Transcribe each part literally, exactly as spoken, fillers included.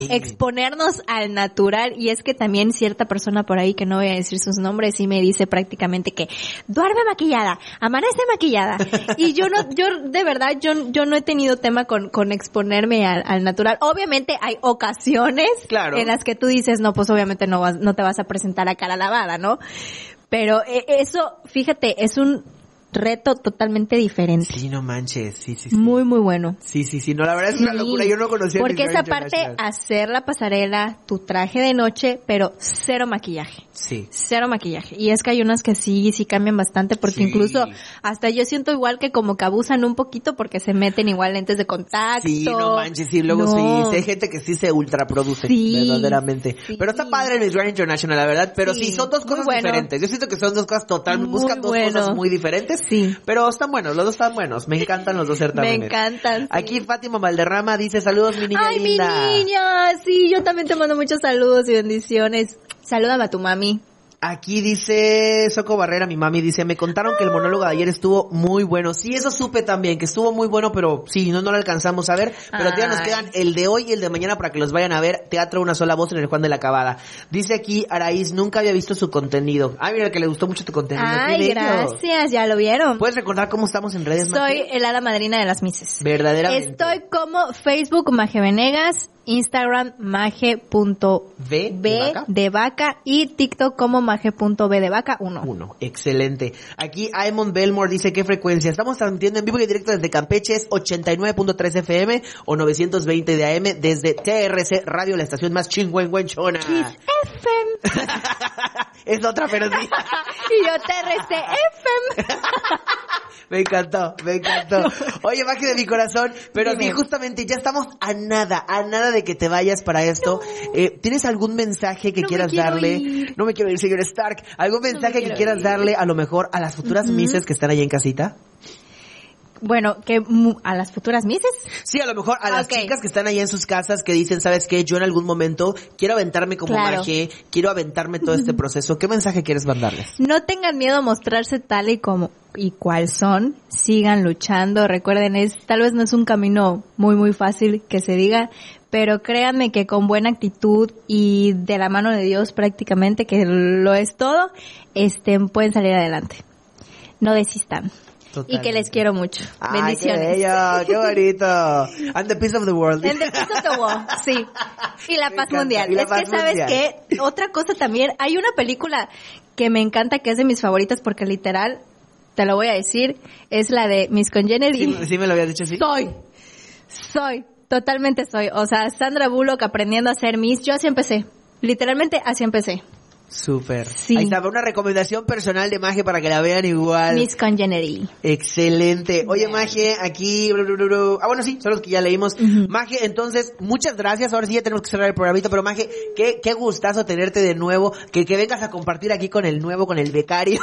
exponernos al natural. Y es que también cierta persona por ahí, que no voy a decir sus nombres, sí me dice prácticamente que duerme maquillada, amanece maquillada. Y yo no, yo de verdad, yo, yo no he tenido tema con, con exponerme al, al natural. Obviamente hay ocasiones claro. en las que tú dices, no, pues obviamente no vas, no te vas a presentar a cara lavada, ¿no? Pero eh, eso, fíjate, es un reto totalmente diferente. Sí, no manches, sí, sí, sí. Muy, muy bueno. Sí, sí, sí, no, la verdad es una sí. locura, yo no conocía porque Miss esa Grand parte, hacer la pasarela, tu traje de noche, pero cero maquillaje. Sí. Cero maquillaje. Y es que hay unas que sí, sí cambian bastante, porque sí. incluso hasta yo siento igual que como que abusan un poquito porque se meten igual lentes de contacto. Sí, no manches, sí, luego no. sí, sí, hay gente que sí se ultraproduce, sí. verdaderamente. Sí. Pero está padre el Miss Grand International, la verdad, pero sí, sí son dos cosas bueno. diferentes. Yo siento que son dos cosas totalmente, buscan dos bueno. cosas muy diferentes, sí. pero están buenos, los dos están buenos, me encantan los dos certámenes. Me encantan. Sí. Aquí Fátima Valderrama dice, saludos mi niña Ay, linda. Ay, mi niña, sí, yo también te mando muchos saludos y bendiciones. Salúdame a tu mami. Aquí dice Soco Barrera, mi mami, dice, me contaron que el monólogo de ayer estuvo muy bueno. Sí, eso supe también, que estuvo muy bueno, pero sí, no, no lo alcanzamos a ver. Pero ya nos quedan el de hoy y el de mañana para que los vayan a ver. Teatro Una Sola Voz en el Juan de la Cabada. Dice aquí Araíz, nunca había visto su contenido. Ay, mira, que le gustó mucho tu contenido. Ay, gracias, ya lo vieron. ¿Puedes recordar cómo estamos en redes? Soy Maje? el hada madrina de las Misses. Verdaderamente. Estoy como Facebook Maje Venegas, Instagram maje.b de, de vaca y TikTok como maje.b de vaca uno. Uno, excelente. Aquí Aemon Belmore dice, ¿qué frecuencia? Estamos transmitiendo en vivo y en directo desde Campeche, es ochenta y nueve punto tres F M o novecientos veinte de A M desde T R C Radio, la estación más chingüengüenchona. Kiss F M. Es otra, pero sí. Y yo T R C F M. Me encantó, me encantó. Oye, Maje de mi corazón, pero Dime. sí, justamente ya estamos a nada, a nada de que te vayas para esto. No. Eh, ¿Tienes algún mensaje que no quieras darle? Ir. No me quiero ir, señor Stark. ¿Algún mensaje no que quieras ir. darle a lo mejor a las futuras uh-huh. misses que están allá en casita? Bueno, que a las futuras misses. Sí, a lo mejor a las okay. chicas que están allá en sus casas que dicen, ¿sabes qué? Yo en algún momento quiero aventarme como claro. Maje, quiero aventarme todo este proceso. ¿Qué mensaje quieres mandarles? No tengan miedo a mostrarse tal y como y cual son. Sigan luchando. Recuerden, es tal vez no es un camino muy muy fácil que se diga, pero créanme que con buena actitud y de la mano de Dios prácticamente, que lo es todo, este pueden salir adelante. No desistan. Totalmente. Y que les quiero mucho. Ay, bendiciones. Qué bello, qué bonito. And the peace of the world. And the peace of the world, sí. Y la me paz encanta. mundial. La es paz que, ¿sabes mundial. qué? Otra cosa también, hay una película que me encanta, que es de mis favoritas, porque literal, te lo voy a decir, es la de Miss Congeniality. Sí, sí me lo habías dicho, sí. Soy, soy, totalmente soy. O sea, Sandra Bullock aprendiendo a ser Miss, yo así empecé. Literalmente así empecé. Súper. Sí. Ahí está, una recomendación personal de Maje para que la vean igual. Miss Congeniality. Excelente. Oye, Maje, aquí... Blu, blu, blu. Ah, bueno, sí, son los que ya leímos. Uh-huh. Maje, entonces, muchas gracias. Ahora sí ya tenemos que cerrar el programito, pero Maje, qué, qué gustazo tenerte de nuevo. Que, que vengas a compartir aquí con el nuevo, con el becario.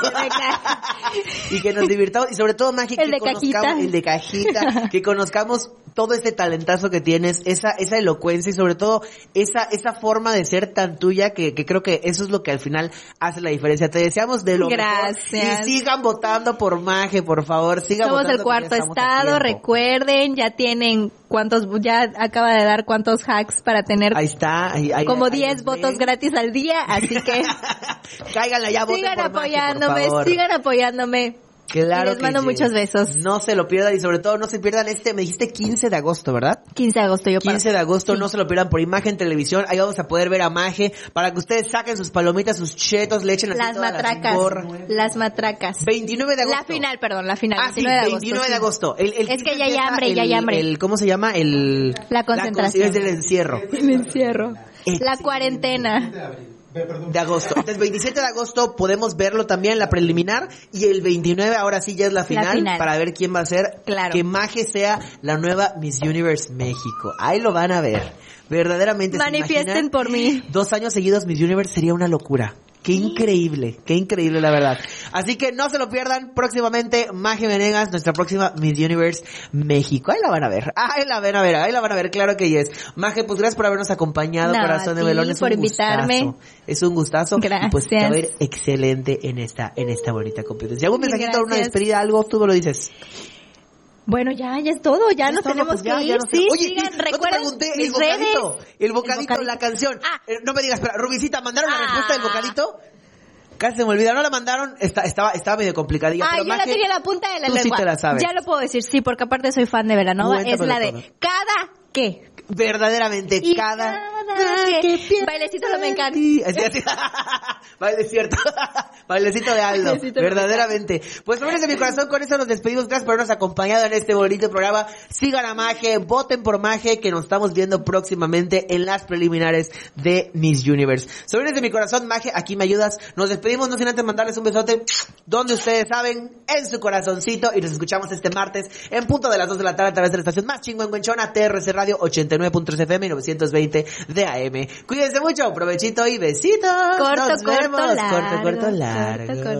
Y que nos divirtamos. Y sobre todo, Maje, el que de conozcamos... cajita. El de cajita. Que conozcamos todo ese talentazo que tienes, esa esa elocuencia y sobre todo esa esa forma de ser tan tuya que, que creo que eso es lo que al final hace la diferencia. Te deseamos de lo Gracias. mejor. Y sigan votando por Maje, por favor. Sigan Somos votando. el cuarto estado, recuerden, ya tienen cuántos, ya acaba de dar cuántos hacks para tener ahí está, ahí, ahí, como ahí, diez ahí votos ven. gratis al día, así que cáiganle ya, voten sigan por apoyándome, Maje, por favor. sigan apoyándome. Claro, y les mando sí. muchos besos. No se lo pierdan y sobre todo no se pierdan este, me dijiste quince de agosto, ¿verdad? quince de agosto, yo quince de agosto, sí. No se lo pierdan por Imagen Televisión. Ahí vamos a poder ver a Maje para que ustedes saquen sus palomitas, sus chetos, le echen así las todas matracas, las, las matracas. veintinueve de agosto. La final, perdón, la final. Ah, sí, veintinueve de agosto. El, el es que ya hay hambre, el, ya hay hambre. El, ¿cómo se llama? El... La concentración. La, el encierro. El encierro. Excelente. La cuarentena. De agosto. Entonces, veintisiete de agosto podemos verlo también, la preliminar, y el veintinueve ahora sí ya es la final, la final. Para ver quién va a ser. Claro. Que Maje sea la nueva Miss Universe México. Ahí lo van a ver. Verdaderamente. Manifiesten por mí. Dos años seguidos Miss Universe sería una locura. Qué increíble, qué increíble la verdad. Así que no se lo pierdan próximamente, Maje Venegas, nuestra próxima Miss Universe México. Ahí la van a ver, ahí la van a ver, ahí la van a ver, claro que es. Maje, pues gracias por habernos acompañado, no, corazón de melón, es por un invitarme. gustazo. Es un gustazo. Gracias. Y pues te va a ver excelente en esta, en esta bonita competencia. ¿Algún mensajito, una despedida, algo? Tú me lo dices. Bueno, ya, ya es todo, ya, ya nos tenemos pues ya, que ir. No sí, Oye, sigan, no recuerden te pregunté, mis el bocadito, redes. El bocadito, el bocadito, la canción. Ah. Eh, no me digas, espera, Rubicita, ¿mandaron ah. la respuesta del bocadito? Casi se me olvida, no la mandaron, está, estaba, estaba medio complicadilla. Ah, pero yo Maje, la tenía en la punta de la tú lengua. Sí te la sabes. Ya lo puedo decir, sí, porque aparte soy fan de Belanova. Cuéntame es la de todo. Cada que. Verdaderamente, y cada, cada que, que bailecito flamencano. Así, así. Baile cierto. Bailecito de Aldo. Bailecito verdaderamente. Pues amores de mi corazón, con eso nos despedimos. Gracias por habernos acompañado en este bonito programa. Sigan a Maje, voten por Maje, que nos estamos viendo próximamente en las preliminares de Miss Universe. Sobrinos de mi corazón, Maje, aquí me ayudas. Nos despedimos, no sin antes mandarles un besote donde ustedes saben, en su corazoncito, y nos escuchamos este martes en punto de las dos de la tarde a través de la estación más chingüengüenchona, T R C Radio ochenta y nueve punto tres F M y novecientos veinte de A M. Cuídense mucho, provechito y besitos. Corto, Nos corto, vemos. largo. Corto, corto, largo. Corto, corto.